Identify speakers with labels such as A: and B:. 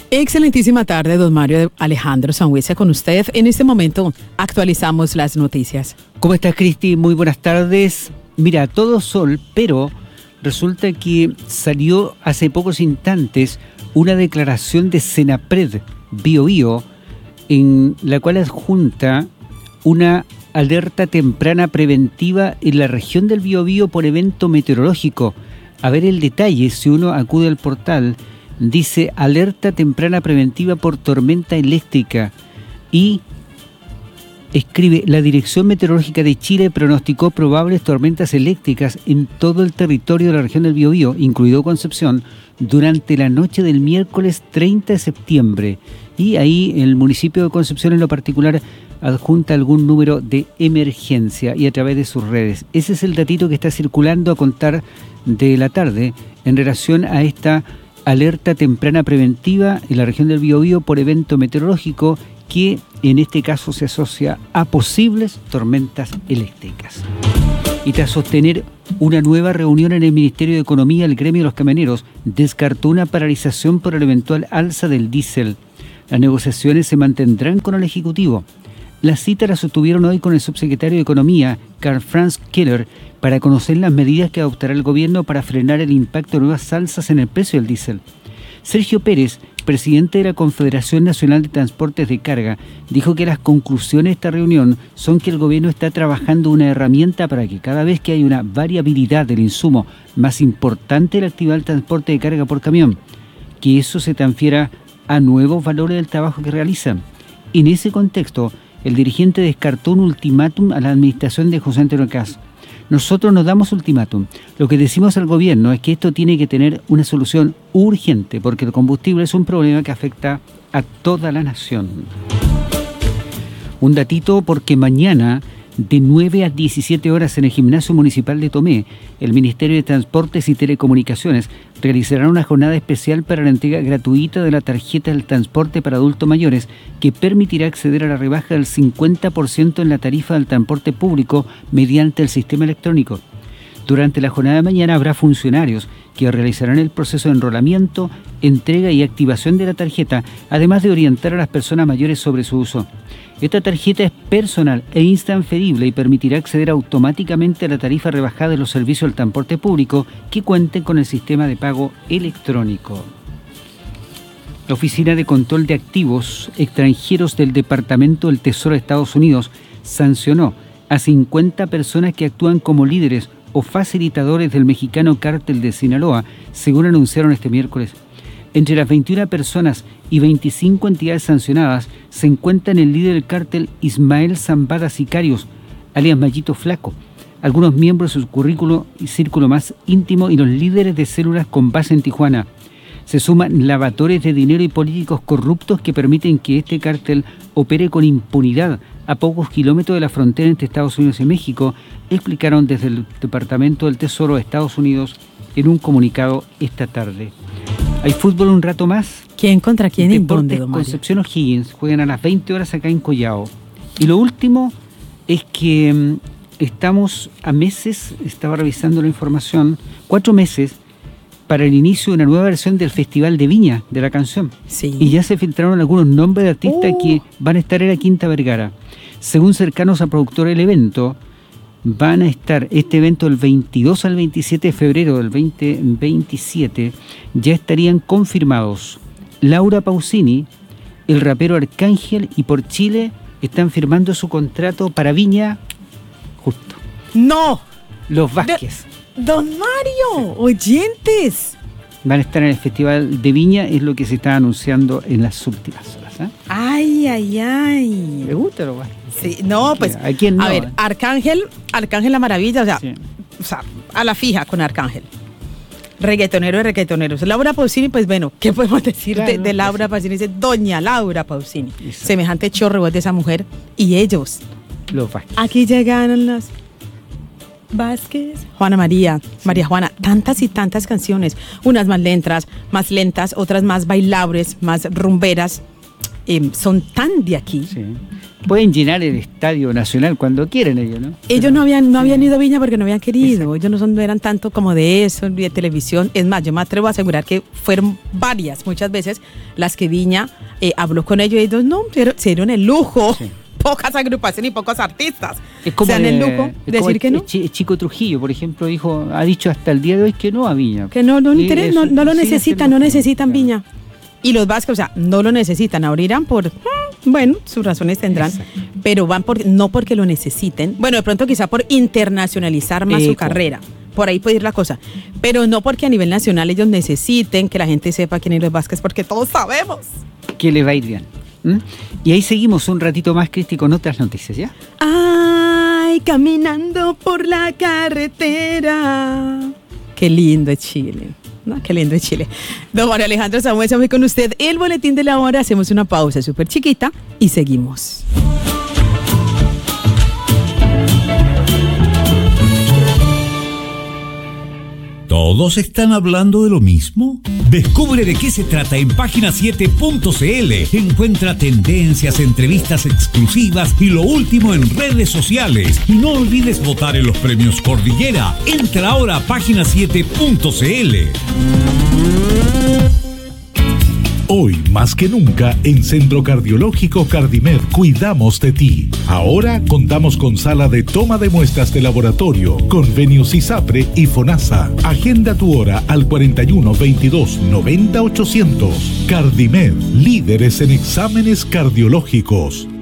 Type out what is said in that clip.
A: Excelentísima tarde, don Mario Alejandro Sanhueza con usted. En este momento actualizamos las noticias.
B: ¿Cómo estás, Cristi? Muy buenas tardes. Mira, todo sol, pero resulta que salió hace pocos instantes una declaración de Senapred Biobío en la cual adjunta una alerta temprana preventiva en la región del Biobío por evento meteorológico. A ver el detalle, si uno acude al portal, dice alerta temprana preventiva por tormenta eléctrica y escribe: la Dirección Meteorológica de Chile pronosticó probables tormentas eléctricas en todo el territorio de la región del Biobío, incluido Concepción, durante la noche del miércoles 30 de septiembre. Y ahí el municipio de Concepción en lo particular adjunta algún número de emergencia y a través de sus redes. Ese es el datito que está circulando a contar de la tarde en relación a esta alerta temprana preventiva en la región del Biobío por evento meteorológico que en este caso se asocia a posibles tormentas eléctricas. Y tras sostener una nueva reunión en el Ministerio de Economía, el gremio de los camioneros descartó una paralización por el eventual alza del diésel. Las negociaciones se mantendrán con el Ejecutivo. La cita la sostuvieron hoy con el subsecretario de Economía, Karl-Franz Keller, para conocer las medidas que adoptará el gobierno para frenar el impacto de nuevas alzas en el precio del diésel. Sergio Pérez, presidente de la Confederación Nacional de Transportes de Carga, dijo que las conclusiones de esta reunión son que el gobierno está trabajando una herramienta para que cada vez que hay una variabilidad del insumo más importante de la actividad del transporte de carga por camión, que eso se transfiera a nuevos valores del trabajo que realizan. En ese contexto, el dirigente descartó un ultimátum a la administración de José Antonio Kast. Nosotros nos damos ultimátum. Lo que decimos al gobierno es que esto tiene que tener una solución urgente, porque el combustible es un problema que afecta a toda la nación. Un datito, porque mañana, de 9 a 17 horas en el Gimnasio Municipal de Tomé, el Ministerio de Transportes y Telecomunicaciones realizará una jornada especial para la entrega gratuita de la tarjeta del transporte para adultos mayores que permitirá acceder a la rebaja del 50% en la tarifa del transporte público mediante el sistema electrónico. Durante la jornada de mañana habrá funcionarios que realizarán el proceso de enrolamiento, entrega y activación de la tarjeta, además de orientar a las personas mayores sobre su uso. Esta tarjeta es personal e intransferible y permitirá acceder automáticamente a la tarifa rebajada de los servicios del transporte público que cuenten con el sistema de pago electrónico. La Oficina de Control de Activos Extranjeros del Departamento del Tesoro de Estados Unidos sancionó a 50 personas que actúan como líderes o facilitadores del mexicano cártel de Sinaloa, según anunciaron este miércoles. Entre las 21 personas y 25 entidades sancionadas se encuentran el líder del cártel Ismael Zambada Sicarios, alias Mayito Flaco, algunos miembros de su currículo y círculo más íntimo y los líderes de células con base en Tijuana. Se suman lavadores de dinero y políticos corruptos que permiten que este cártel opere con impunidad a pocos kilómetros de la frontera entre Estados Unidos y México, explicaron desde el Departamento del Tesoro de Estados Unidos en un comunicado esta tarde. Hay fútbol un rato más.
A: ¿Quién contra quién y dónde,
B: don Mario? Concepción O'Higgins juegan a las 20 horas acá en Collao. Y lo último es que estamos a meses, estaba revisando la información, 4 meses para el inicio de una nueva versión del Festival de Viña de la canción.
A: Sí.
B: Y ya se filtraron algunos nombres de artistas que van a estar en la Quinta Vergara. Según cercanos a productor del evento, van a estar este evento del 22 al 27 de febrero del 2027. Ya estarían confirmados Laura Pausini, el rapero Arcángel, y por Chile están firmando su contrato para Viña justo.
A: ¡No!
B: Los Vázquez.
A: Don Mario, oyentes.
B: Van a estar en el Festival de Viña, es lo que se está anunciando en las últimas horas.
A: Ay, ay, ay.
B: ¿Le gusta los Vázquez?
A: Sí, no, pues,
B: ¿A quién no?
A: A ver, Arcángel la maravilla,
B: Sí.
A: o sea, a la fija con Arcángel. Reggaetonero de reggaetoneros. Laura Pausini, pues bueno, ¿qué podemos decir
B: Claro,
A: de Laura Pausini? Dice doña Laura Pausini.
B: Exacto.
A: Semejante chorro de esa mujer. Y ellos.
B: Los Vázquez.
A: Aquí llegaron las Vázquez. Juana María, María Juana, tantas y tantas canciones. Unas más lentas, otras más bailables, más rumberas. son tan de aquí.
B: Sí. Pueden llenar el Estadio Nacional cuando quieren ellos, ¿no?
A: Ellos no habían ido a Viña porque no habían querido. Exacto. Ellos no eran tanto como de eso, de televisión. Es más, yo me atrevo a asegurar que fueron muchas veces, las que Viña habló con ellos y ellos no, se dieron el lujo. Sí. Pocas agrupaciones y pocos artistas.
B: Es como
A: se dan el lujo de decir que no.
B: Chico Trujillo, por ejemplo, ha dicho hasta el día de hoy que no a Viña.
A: Que no lo necesitan, no necesitan Viña. Y los vascos, o sea, no lo necesitan, abrirán por... Bueno, sus razones tendrán, exacto, pero van no porque lo necesiten. Bueno, de pronto quizá por internacionalizar más su carrera. Por ahí puede ir la cosa. Pero no porque a nivel nacional ellos necesiten que la gente sepa quién es los Vázquez, porque todos sabemos
B: que les va a ir bien. Y ahí seguimos un ratito más, Cristi, con otras noticias, ¿ya?
A: Ay, caminando por la carretera. Qué lindo es Chile. ¿No? Qué lindo es Chile. Don Mario Alejandro Samuel, estamos con usted. El boletín de la hora. Hacemos una pausa súper chiquita y seguimos.
C: ¿Todos están hablando de lo mismo? Descubre de qué se trata en página7.cl. Encuentra tendencias, entrevistas exclusivas y lo último en redes sociales. Y no olvides votar en los premios Cordillera. Entra ahora a página7.cl.
D: Hoy, más que nunca, en Centro Cardiológico Cardimed cuidamos de ti. Ahora contamos con sala de toma de muestras de laboratorio, convenios ISAPRE y FONASA. Agenda tu hora al 41 22 90 800. Cardimed, líderes en exámenes cardiológicos.